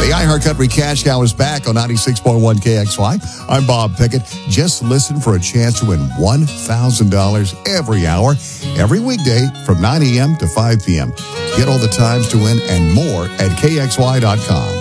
The iHeart Country Cash Cow is back on 96.1 KXY. I'm Bob Pickett. Just listen for a chance to win $1,000 every hour, every weekday from 9 a.m. to 5 p.m. Get all the times to win and more at KXY.com.